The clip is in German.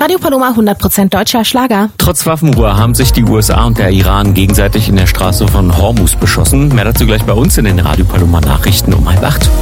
Radio Paloma 100% deutscher Schlager. Trotz Waffenruhe haben sich die USA und der Iran gegenseitig in der Straße von Hormuz beschossen. Mehr dazu gleich bei uns in den Radio Paloma Nachrichten um 7:30.